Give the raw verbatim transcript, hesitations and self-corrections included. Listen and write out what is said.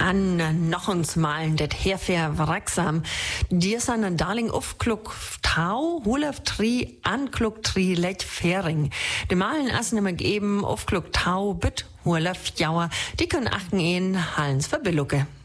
an noch uns malen, det herfer wracksam. Dir san en darling aufkluck tau, hulaf tri, ankluck tri, let fering. De malen assen immer geben, aufkluck tau, bit, hulaf jauer, die können achten ihn, hallens verbillucke.